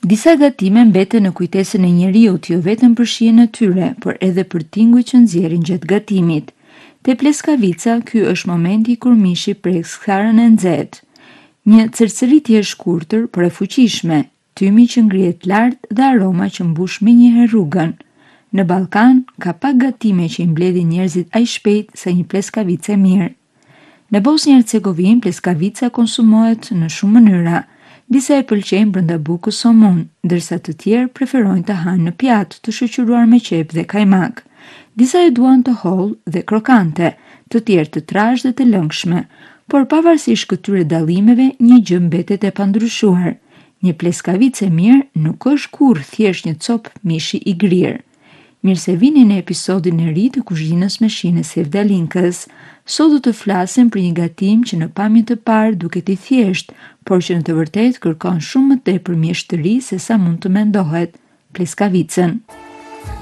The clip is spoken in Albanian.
Disa gatime mbeten në kujtesën e njeriut jo vetëm për shijen e tyre, por edhe për tinguj që nxjerrin gjatë gatimit. Te pleskavica, ky është momenti kur mishi prek skarën e nxehtë. Një cërcëritje e shkurtër, por e fuqishme, tymi që ngrihet lart dhe aroma që mbush menjëherë rrugën. Në Ballkan, ka pak gatime që i mbledhin njerëzit aq shpejt sa një pleskavice e mirë. Në Bosnjë-Hercegovinë, pleskavica konsumohet në shumë mënyra. Disa e pëlqejnë brenda bukës somun, ndërsa të tjerë preferojnë ta hanë në pjatë të shoqëruar me qepë dhe kajmak. Disa e duan të hollë dhe krokante, të tjerë të trashë dhe të lëngshme, por pavarësisht këtyre dallimeve, një gjë mbetet e pandryshuar. Një pleskavice mirë nuk është kurrë thjesht një copë mishi i grirë. Mirë se vini në episodin e ri të kuzhinës me shine Sevdalinkës. Sot do të flasim për një gatim që në pamje të parë duket i thjesht, por që në të vërtetë kërkon shumë më tepër mjeshtri se sa mund të mendohet, pleskavicën.